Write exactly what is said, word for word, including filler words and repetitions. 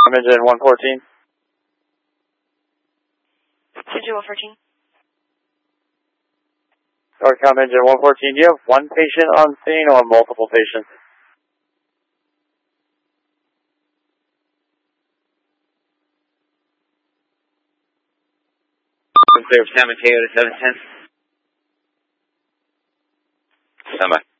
I'm engine one fourteen. Engine one fourteen. Northcom engine one fourteen, do you have one patient on scene or multiple patients? Clear San Mateo to seven ten. Stand by.